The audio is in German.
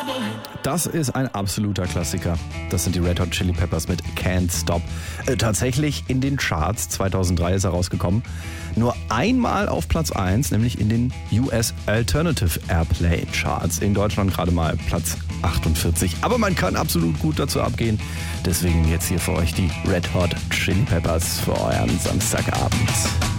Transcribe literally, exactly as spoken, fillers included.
Das ist ein absoluter Klassiker. Das sind die Red Hot Chili Peppers mit Can't Stop. Äh, tatsächlich in den Charts, zweitausenddrei ist er rausgekommen, nur einmal auf Platz eins, nämlich in den U S Alternative Airplay Charts. In Deutschland gerade mal Platz achtundvierzig. Aber man kann absolut gut dazu abgehen. Deswegen jetzt hier für euch die Red Hot Chili Peppers für euren Samstagabend.